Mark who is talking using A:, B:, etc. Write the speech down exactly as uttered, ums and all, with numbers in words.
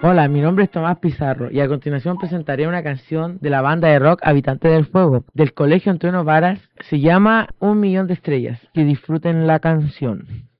A: Hola, mi nombre es Tomás Pizarro y a continuación presentaré una canción de la banda de rock Habitante del Fuego del Colegio Antonio Varas. Se llama Un Millón de Estrellas. Que disfruten la canción.